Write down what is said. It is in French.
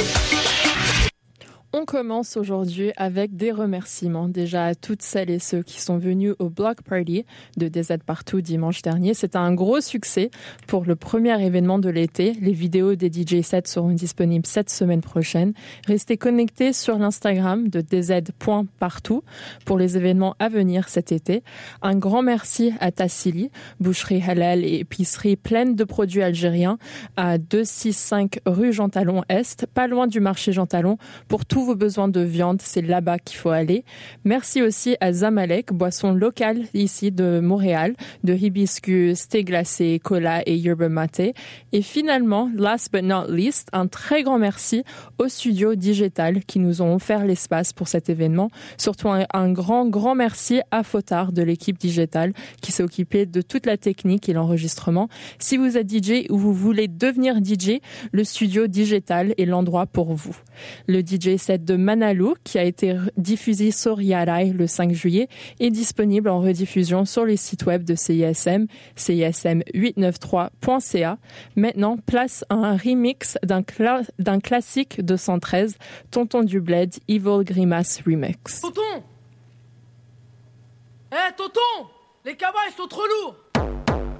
On commence aujourd'hui avec des remerciements déjà à toutes celles et ceux qui sont venus au Block Party de DZ Partout dimanche dernier. C'était un gros succès pour le premier événement de l'été. Les vidéos des DJ sets seront disponibles cette semaine prochaine. Restez connectés sur l'Instagram de dz.partout pour les événements à venir cet été. Un grand merci à Tassili, boucherie halal et épicerie pleine de produits algériens à 265 rue Jean Talon Est, pas loin du marché Jean Talon, pour tous vos besoins de viande, c'est là-bas qu'il faut aller. Merci aussi à Zamalek, boisson locale ici de Montréal, de hibiscus, thé glacé, cola et yerba mate. Et finalement, last but not least, un très grand merci aux studios Digital qui nous ont offert l'espace pour cet événement. Surtout un grand merci à Fotard de l'équipe Digital qui s'est occupé de toute la technique et l'enregistrement. Si vous êtes DJ ou vous voulez devenir DJ, le studio Digital est l'endroit pour vous. Le DJ set de Manalou, qui a été diffusé sur Yarai le 5 juillet, est disponible en rediffusion sur les sites web de CISM, cism893.ca. Maintenant, place à un remix d'un classique de 113, Tonton du Bled, Evil Grimace Remix. Tonton! Tonton! Les cabas, ils sont trop lourds!